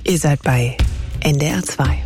Ihr seid bei NDR 2.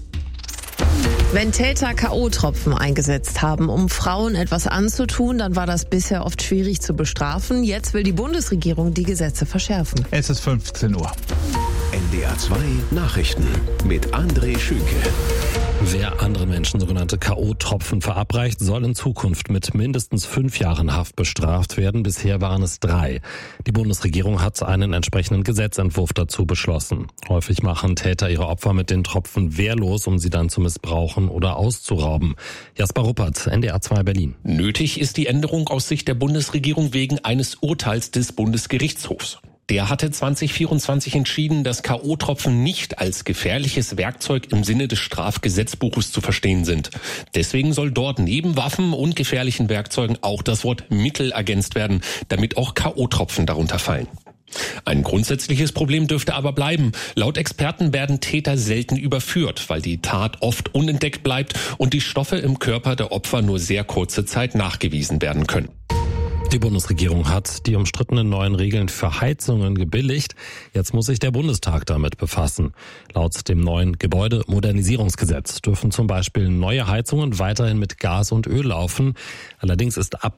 Wenn Täter K.O.-Tropfen eingesetzt haben, um Frauen etwas anzutun, dann war das bisher oft schwierig zu bestrafen. Jetzt will die Bundesregierung die Gesetze verschärfen. Es ist 15 Uhr. NDR 2 Nachrichten mit André Schünke. Wer andere Menschen sogenannte K.O.-Tropfen verabreicht, soll in Zukunft mit mindestens 5 Jahren Haft bestraft werden. Bisher waren es 3. Die Bundesregierung hat einen entsprechenden Gesetzentwurf dazu beschlossen. Häufig machen Täter ihre Opfer mit den Tropfen wehrlos, um sie dann zu missbrauchen oder auszurauben. Jasper Ruppert, NDR 2 Berlin. Nötig ist die Änderung aus Sicht der Bundesregierung wegen eines Urteils des Bundesgerichtshofs. Der hatte 2024 entschieden, dass K.O.-Tropfen nicht als gefährliches Werkzeug im Sinne des Strafgesetzbuches zu verstehen sind. Deswegen soll dort neben Waffen und gefährlichen Werkzeugen auch das Wort Mittel ergänzt werden, damit auch K.O.-Tropfen darunter fallen. Ein grundsätzliches Problem dürfte aber bleiben. Laut Experten werden Täter selten überführt, weil die Tat oft unentdeckt bleibt und die Stoffe im Körper der Opfer nur sehr kurze Zeit nachgewiesen werden können. Die Bundesregierung hat die umstrittenen neuen Regeln für Heizungen gebilligt. Jetzt muss sich der Bundestag damit befassen. Laut dem neuen Gebäudemodernisierungsgesetz dürfen zum Beispiel neue Heizungen weiterhin mit Gas und Öl laufen. Allerdings ist ab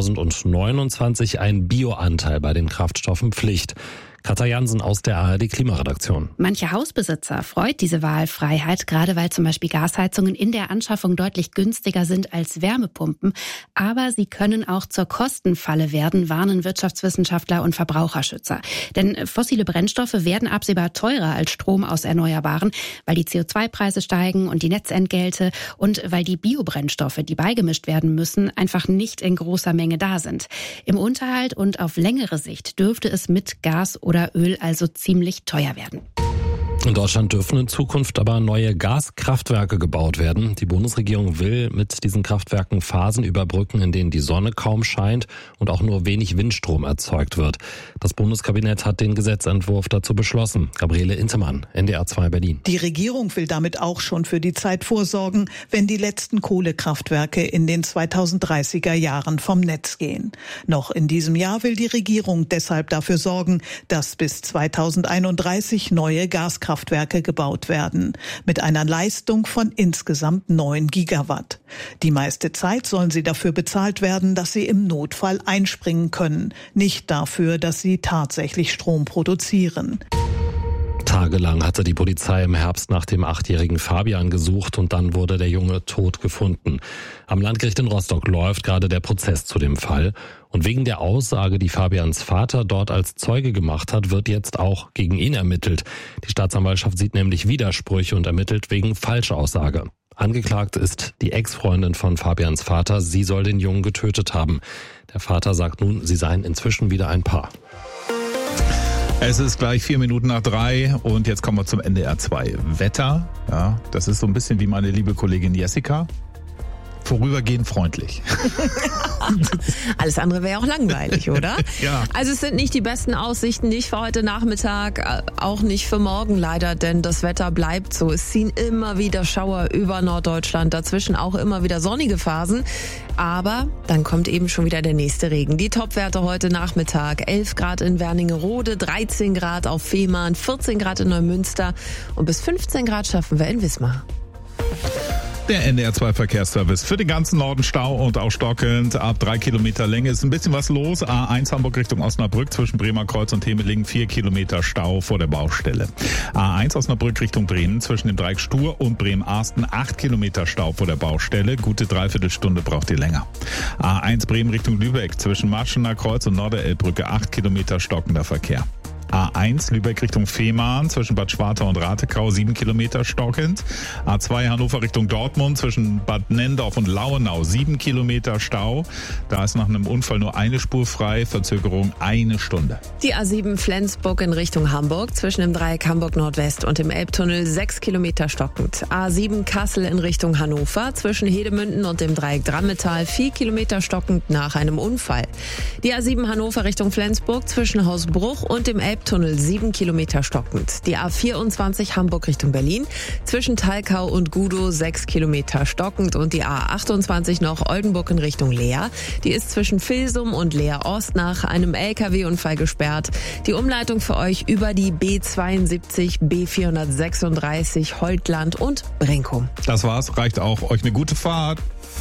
2029 ein Bioanteil bei den Kraftstoffen Pflicht. Katja Jansen aus der ARD Klimaredaktion. Manche Hausbesitzer freut diese Wahlfreiheit, gerade weil zum Beispiel Gasheizungen in der Anschaffung deutlich günstiger sind als Wärmepumpen. Aber sie können auch zur Kostenfalle werden, warnen Wirtschaftswissenschaftler und Verbraucherschützer. Denn fossile Brennstoffe werden absehbar teurer als Strom aus Erneuerbaren, weil die CO2-Preise steigen und die Netzentgelte und weil die Biobrennstoffe, die beigemischt werden müssen, einfach nicht in großer Menge da sind. Im Unterhalt und auf längere Sicht dürfte es mit Gas oder Öl also ziemlich teuer werden. In Deutschland dürfen in Zukunft aber neue Gaskraftwerke gebaut werden. Die Bundesregierung will mit diesen Kraftwerken Phasen überbrücken, in denen die Sonne kaum scheint und auch nur wenig Windstrom erzeugt wird. Das Bundeskabinett hat den Gesetzentwurf dazu beschlossen. Gabriele Intemann, NDR 2 Berlin. Die Regierung will damit auch schon für die Zeit vorsorgen, wenn die letzten Kohlekraftwerke in den 2030er Jahren vom Netz gehen. Noch in diesem Jahr will die Regierung deshalb dafür sorgen, dass bis 2031 neue Gaskraftwerke gebaut werden, mit einer Leistung von insgesamt 9 Gigawatt. Die meiste Zeit sollen sie dafür bezahlt werden, dass sie im Notfall einspringen können, nicht dafür, dass sie tatsächlich Strom produzieren. Tagelang hatte die Polizei im Herbst nach dem 8-jährigen Fabian gesucht und dann wurde der Junge tot gefunden. Am Landgericht in Rostock läuft gerade der Prozess zu dem Fall. Und wegen der Aussage, die Fabians Vater dort als Zeuge gemacht hat, wird jetzt auch gegen ihn ermittelt. Die Staatsanwaltschaft sieht nämlich Widersprüche und ermittelt wegen Falschaussage. Angeklagt ist die Ex-Freundin von Fabians Vater. Sie soll den Jungen getötet haben. Der Vater sagt nun, sie seien inzwischen wieder ein Paar. Es ist gleich 3:04 und jetzt kommen wir zum NDR 2 Wetter. Ja, das ist so ein bisschen wie meine liebe Kollegin Jessica. Vorübergehend freundlich. Alles andere wäre auch langweilig, oder? Ja. Also es sind nicht die besten Aussichten, nicht für heute Nachmittag, auch nicht für morgen leider, denn das Wetter bleibt so. Es ziehen immer wieder Schauer über Norddeutschland, dazwischen auch immer wieder sonnige Phasen. Aber dann kommt eben schon wieder der nächste Regen. Die Topwerte heute Nachmittag: 11 Grad in Wernigerode, 13 Grad auf Fehmarn, 14 Grad in Neumünster und bis 15 Grad schaffen wir in Wismar. Der NDR 2 Verkehrsservice für den ganzen Norden Stau und auch stockend. Ab 3 Kilometer Länge ist ein bisschen was los. A1 Hamburg Richtung Osnabrück zwischen Bremerkreuz und Hemelingen 4 Kilometer Stau vor der Baustelle. A1 Osnabrück Richtung Bremen zwischen dem Dreieck Stur und Bremen-Arsten 8 Kilometer Stau vor der Baustelle. Gute Dreiviertelstunde braucht ihr länger. A1 Bremen Richtung Lübeck zwischen Marschener Kreuz und Norderelbbrücke 8 Kilometer stockender Verkehr. A1 Lübeck Richtung Fehmarn zwischen Bad Schwartau und Ratekau 7 Kilometer stockend. A2 Hannover Richtung Dortmund zwischen Bad Nendorf und Lauenau 7 Kilometer Stau. Da ist nach einem Unfall nur eine Spur frei, Verzögerung 1 Stunde. Die A7 Flensburg in Richtung Hamburg zwischen dem Dreieck Hamburg Nordwest und dem Elbtunnel 6 Kilometer stockend. A7 Kassel in Richtung Hannover zwischen Hedemünden und dem Dreieck Drammetal 4 Kilometer stockend nach einem Unfall. Die A7 Hannover Richtung Flensburg zwischen Hausbruch und dem Elbtunnel Elbtunnel 7 Kilometer stockend. Die A24 Hamburg Richtung Berlin zwischen Talkau und Gudow 6 Kilometer stockend und die A28 noch Oldenburg in Richtung Leer. Die ist zwischen Vilsum und Leer Ost nach einem LKW-Unfall gesperrt. Die Umleitung für euch über die B72, B436 Holtland und Brinkum. Das war's, reicht auch. Euch eine gute Fahrt.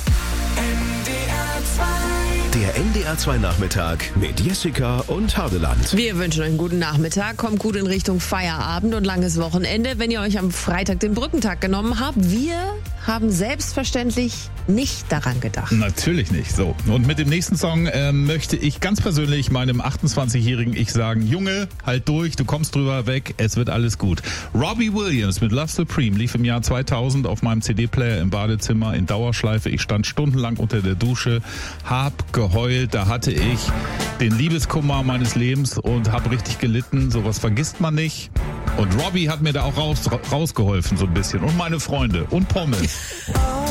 Der NDR 2 Nachmittag mit Jessica und Hardeland. Wir wünschen euch einen guten Nachmittag. Kommt gut in Richtung Feierabend und langes Wochenende. Wenn ihr euch am Freitag den Brückentag genommen habt, wir haben selbstverständlich nicht daran gedacht. Natürlich nicht. So. Und mit dem nächsten Song möchte ich ganz persönlich meinem 28-jährigen Ich sagen, Junge, halt durch, du kommst drüber weg, es wird alles gut. Robbie Williams mit Love Supreme lief im Jahr 2000 auf meinem CD-Player im Badezimmer in Dauerschleife. Ich stand stundenlang unter der Dusche, hab geheult, da hatte ich den Liebeskummer meines Lebens und hab richtig gelitten. Sowas vergisst man nicht. Und Robbie hat mir da auch rausgeholfen so ein bisschen. Und meine Freunde und Pommes.